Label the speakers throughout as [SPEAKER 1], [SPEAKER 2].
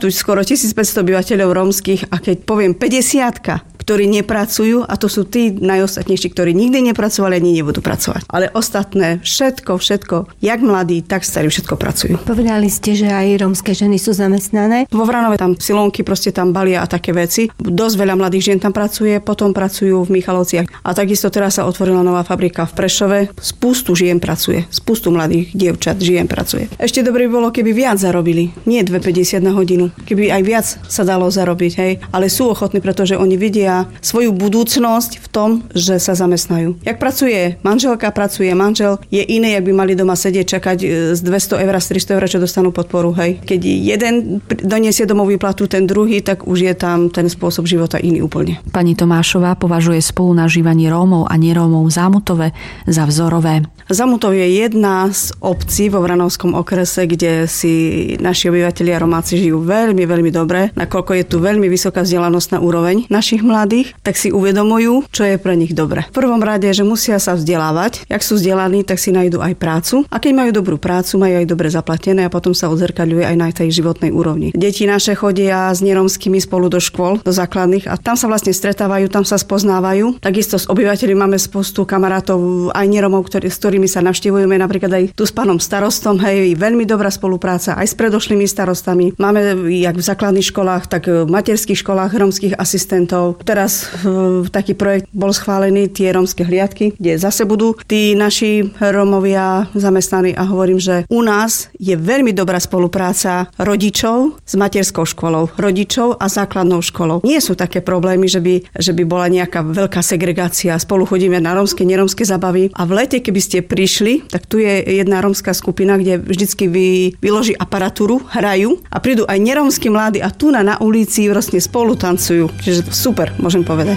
[SPEAKER 1] tu skoro 1500 obyvateľov rómskych a keď poviem 50, ktorí nepracujú, a to sú tí najostatnejší, ktorí nikdy nepracovali ani nebudú pracovať. Ale ostatné, všetko, jak mladí, tak starí, všetko pracujú.
[SPEAKER 2] Povedali ste, že aj rómske ženy sú zamestnané.
[SPEAKER 1] Vo Vranove tam silonky proste tam balia a také veci. Dosť veľa mladých žien tam pracuje, potom pracujú v Michalovciach. A takisto teraz sa otvorila nová fabrika v Prešove. Spustu žien pracuje, spustu mladých dievčat žien pracuje. Ešte dobre by bolo, keby viac zarobili. Nie 2,50 na hodinu. Keby aj viac sa dalo zarobiť, hej. Ale sú ochotní, pretože oni vidia svoju budúcnosť v tom, že sa zamestnajú. Jak pracuje manželka, pracuje manžel, je iné, jak by mali doma sedieť, čakať z 200 eur, z 300 eur, čo dostanú podporu, hej. Keď jeden doniesie domov výplatu, ten druhý, tak už je tam ten spôsob života iný úplne.
[SPEAKER 3] Pani Tomášová považuje spolunažívanie Rómov a nerómov v Zámutove za vzorové.
[SPEAKER 1] Zamutov je jedna z obcí vo Vranovskom okrese, kde si naši obyvatelia Romáci žijú veľmi, veľmi dobre. Nakoľko je tu veľmi vysoká vzdelanostná úroveň našich mladých, tak si uvedomujú, čo je pre nich dobre. V prvom rade, že musia sa vzdelávať. Jak sú vzdelaní, tak si nájdu aj prácu. A keď majú dobrú prácu, majú aj dobre zaplatené a potom sa odzrkadľuje aj na tej životnej úrovni. Deti naše chodia s neromskými spolu do škôl, do základných a tam sa vlastne stretávajú, tam sa spoznávajú. Takisto s obyvateľmi máme spostu kamarátov aj neromov, s ktorými sa navštevujeme, napríklad aj tu s pánom starostom, hej, veľmi dobrá spolupráca aj s predošlými starostami. Máme jak v základných školách, tak v materských školách rómskych asistentov. Teraz taký projekt bol schválený, tie rómske hliadky, kde zase budú tí naši Rómovia zamestnaní a hovorím, že u nás je veľmi dobrá spolupráca rodičov s materskou školou, rodičov a základnou školou. Nie sú také problémy, že by bola nejaká veľká segregácia. Spolu chodíme na rómske, nerómske zabavy a v lete, keby ste prišli, tak tu je jedna rómska skupina, kde vždycky vyloží aparatúru, hrajú a prídu aj nerómski mladí a tu na ulici vlastne spolu tancujú. Čiže super, môžem povedať.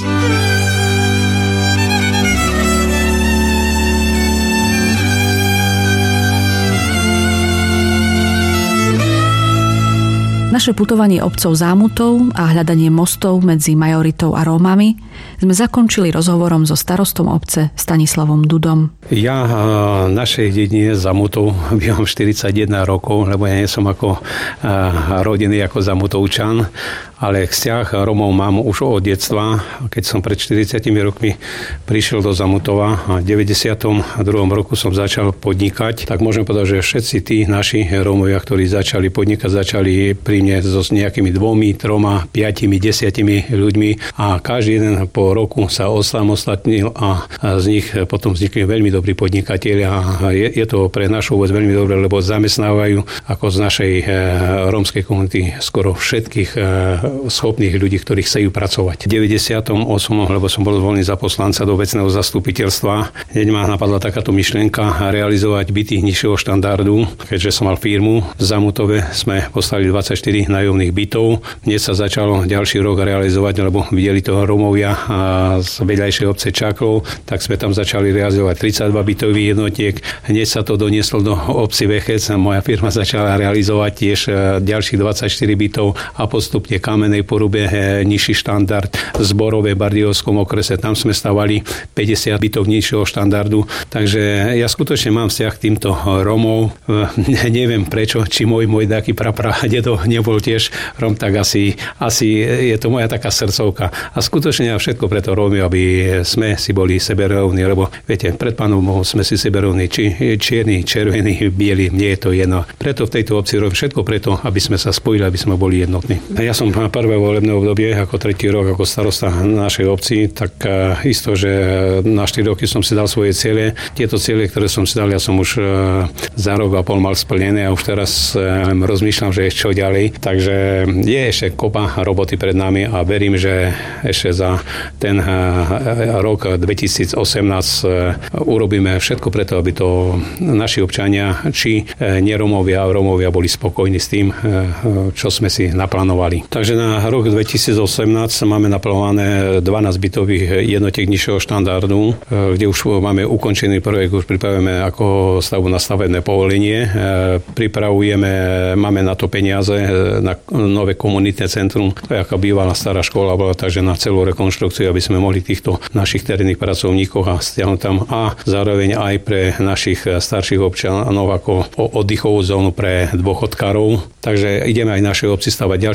[SPEAKER 3] Naše putovanie obcov Zámutov a hľadanie mostov medzi majoritou a Rómami sme zakončili rozhovorom so starostom obce Stanislavom Dudom.
[SPEAKER 4] Ja v našej dedine Zámutov bývam 41 rokov, lebo ja nie som ako rodený ako Zámutovčan, ale vzťah Rómov mám už od detstva. Keď som pred 40 rokmi prišiel do Zámutova a v 92. roku som začal podnikať, tak môžem povedať, že všetci tí naši Rómovia, ktorí začali podnikať, začali pri mne so nejakými 2, 3, 5, 10 ľuďmi a každý jeden po roku sa osamostatnil a z nich potom vznikli veľmi dobrí podnikatelia a je to pre našu obec veľmi dobré, lebo zamestnávajú ako z našej rómskej komunity skoro všetkých schopných ľudí, ktorí chcú pracovať. V 98. lebo som bol zvolený za poslanca do obecného zastupiteľstva, hneď ma napadla takáto myšlienka realizovať byty nižšieho štandardu, keďže som mal firmu. V Zámutove sme postavili 24 nájomných bytov. Dnes sa začalo ďalší rok realizovať, lebo videli to Rómovia z vedľajšej obce Čaklov, tak sme tam začali realizovať 32 bytových jednotiek. Hneď sa to donieslo do obci Vechec a moja firma začala realizovať tiež ďalších 24 bytov a postupne Kamenej Porube nižší štandard, Zborové v Bardejovskom okrese, tam sme stavali 50 bytov nižšieho štandardu. Takže ja skutočne mám vzťah k týmto Rómov. Neviem prečo, či môj taký prapradedo nebol tiež Róm, tak asi je to moja taká srdcovka. A skutočne ja všetko preto Rómy, aby sme si boli seberovní, lebo viete, pred Pánom Bohom sme si seberovní, či čierni, červení, bieli, mne je to jedno. Preto v tejto obci robím všetko preto, aby sme sa spojili, aby sme boli jednotní. Ja som na prvé volebné obdobie, ako 3. rok, ako starosta našej obci, tak isto, že na 4 roky som si dal svoje ciele. Tieto ciele, ktoré som si dal, ja som už za rok a pol mal splnené a už teraz rozmýšľam, že čo ďalej. Takže je ešte kopa roboty pred nami a verím, že ešte za ten rok 2018 urobíme všetko preto, aby to naši občania, či nerómovia a Rómovia boli spokojní s tým, čo sme si naplánovali. Takže na rok 2018 máme naplánované 12 bytových jednotiek nižšieho štandardu, kde už máme ukončený projekt, už pripravujeme ako stavbu na stavebné povolenie. Máme na to peniaze na nové komunitné centrum, to je ako bývalá stará škola bola, takže na celú rekonštrukciu, aby sme mohli týchto našich terénnych pracovníkov a stiahnuť tam a zároveň aj pre našich starších občanov ako oddychovú zónu pre dôchodkárov. Takže ideme aj našej obci stavať